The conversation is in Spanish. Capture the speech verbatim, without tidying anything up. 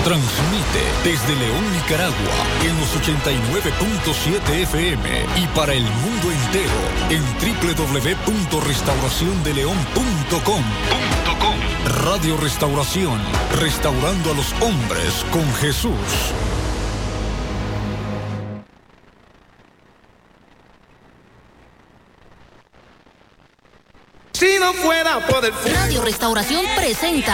Transmite desde León, Nicaragua, en los ochenta y nueve punto siete F M y para el mundo entero en doble u doble u doble u punto restauración de león punto com. Radio Restauración, restaurando a los hombres con Jesús. Si no fuera por el Radio Restauración presenta